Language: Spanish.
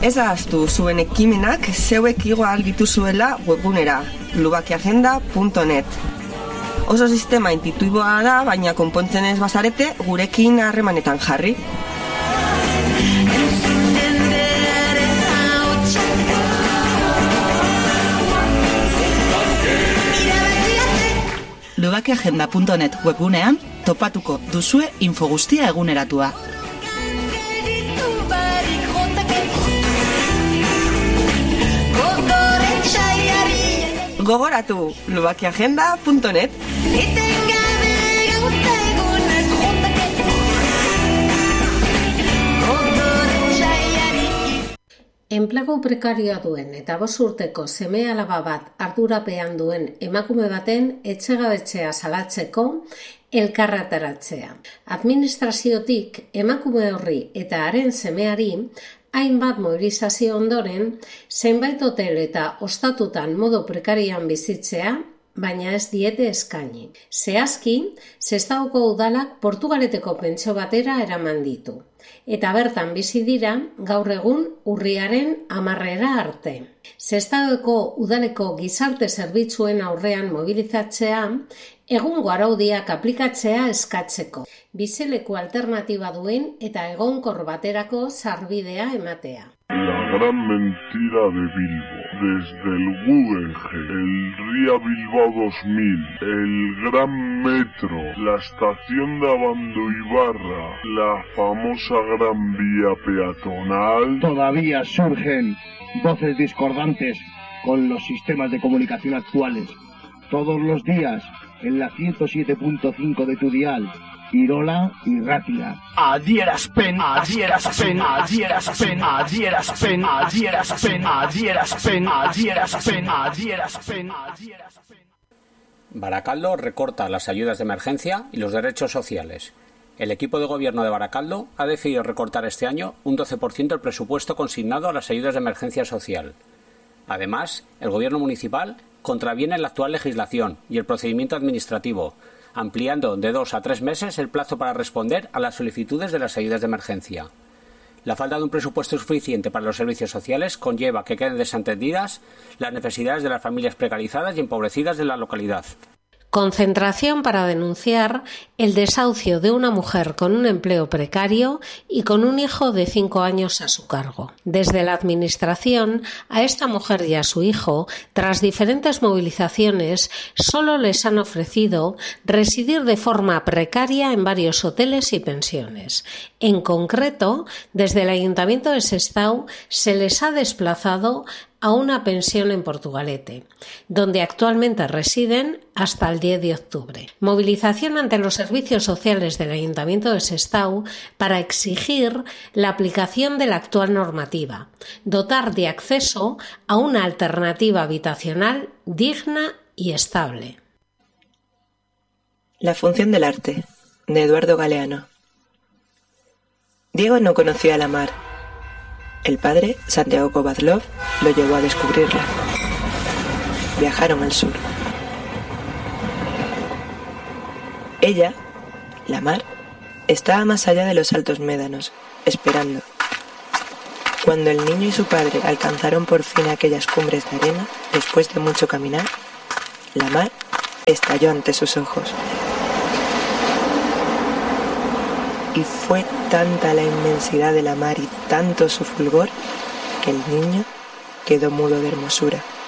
Ez ahaztu zuen ekimenak zeuek igo ahal dituzuela webgunera, lubakiagenda.net. Oso sistema intuitiboa da, baina konpontzen ez bazarete gurekin harremanetan jarri. lubakiagenda.net webgunean topatuko duzue info guztia eguneratua. Gogoratu, lubakiagenda.net. Enplegu prekarioa duen eta 5 urteko seme-alaba bat ardurapean duen emakume baten etxegabetzea salatzeko elkarretaratzea. Administraziotik emakume horri eta haren semeari hainbat mobilizazio ondoren, zenbait hotel eta ostatutan modu prekarian bizitzea, baina ez diete eskaini. Zehazki, Sestaoko udalak Portugaleteko pentsio batera eraman ditu. Eta bertan bizi dira gaur egun urriaren 10 arte. Sestaoko udaleko gizarte zerbitzuen aurrean mobilizatzea, egungo araudiak aplikatzea eskatzeko. Bizileku alternatiba duen eta egonkor baterako sarbidea ematea. La gran mentira de Bilbo, desde el Guggenheim, el Ría Bilbao 2000, el Gran Metro, la estación de Abandoibarra, la famosa Gran Vía Peatonal. Todavía surgen voces discordantes con los sistemas de comunicación actuales. Todos los días, en la 107.5 de tu dial, Irola y Ratia. Adierazpen, adierazpen, adierazpen, adierazpen, adierazpen, adierazpen, adierazpen, adierazpen, adierazpen. Baracaldo recorta las ayudas de emergencia y los derechos sociales. El equipo de gobierno de Baracaldo ha decidido recortar este año un 12% el presupuesto consignado a las ayudas de emergencia social. Además, el gobierno municipal contraviene la actual legislación y el procedimiento administrativo, ampliando de 2 a 3 meses el plazo para responder a las solicitudes de las ayudas de emergencia. La falta de un presupuesto suficiente para los servicios sociales conlleva que queden desatendidas las necesidades de las familias precarizadas y empobrecidas de la localidad. Concentración para denunciar el desahucio de una mujer con un empleo precario y con un hijo de 5 años a su cargo. Desde la Administración, a esta mujer y a su hijo, tras diferentes movilizaciones, solo les han ofrecido residir de forma precaria en varios hoteles y pensiones. En concreto, desde el Ayuntamiento de Sestao se les ha desplazado a una pensión en Portugalete, donde actualmente residen hasta el 10 de octubre. Movilización ante los servicios sociales del Ayuntamiento de Sestao para exigir la aplicación de la actual normativa, dotar de acceso a una alternativa habitacional digna y estable. La función del arte, de Eduardo Galeano. Diego no conocía la mar. El padre, Santiago Kovadlov, lo llevó a descubrirla. Viajaron al sur. Ella, la mar, estaba más allá de los altos médanos, esperando. Cuando el niño y su padre alcanzaron por fin aquellas cumbres de arena, después de mucho caminar, la mar estalló ante sus ojos. Y fue tanta la inmensidad de la mar y tanto su fulgor que el niño quedó mudo de hermosura.